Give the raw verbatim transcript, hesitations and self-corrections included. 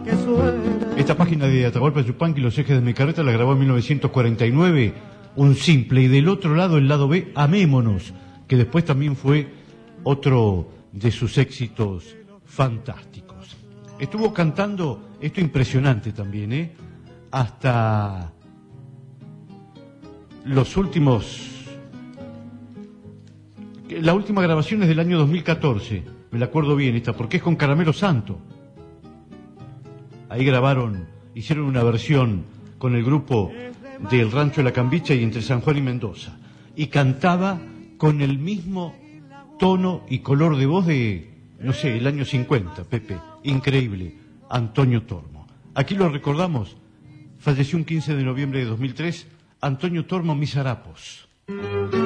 Esta página de Atahualpa Yupanqui, Los ejes de mi carreta, la grabó en mil novecientos cuarenta y nueve, un simple, y del otro lado, el lado B, Amémonos, que después también fue otro de sus éxitos fantásticos. Estuvo cantando, esto impresionante también, ¿eh? Hasta los últimos... La última grabación es del año dos mil catorce, me la acuerdo bien esta, porque es con Caramelo Santo. Ahí grabaron, hicieron una versión con el grupo del Rancho de la Cambicha y entre San Juan y Mendoza. Y cantaba con el mismo tono y color de voz de, no sé, el año cincuenta, Pepe. Increíble, Antonio Tormo. Aquí lo recordamos, falleció un quince de noviembre de dos mil tres, Antonio Tormo, Mis Harapos.